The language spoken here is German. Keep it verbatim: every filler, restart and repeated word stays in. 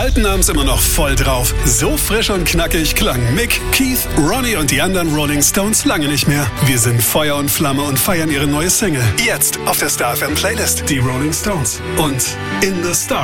alten haben's immer noch voll drauf. So frisch und knackig klangen Mick, Keith, Ronnie und die anderen Rolling Stones lange nicht mehr. Wir sind Feuer und Flamme und feiern ihre neue Single. Jetzt auf der Star F M Playlist. Die Rolling Stones und In the Stars.